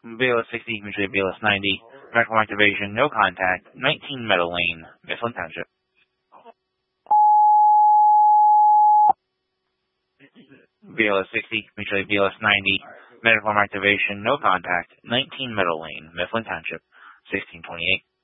BLS 60, mutually BLS 90, medical activation, no contact, 19 Meadow Lane, Mifflin Township. BLS 60, mutually BLS 90, medical activation, no contact, 19 Meadow Lane, Mifflin Township, 1628.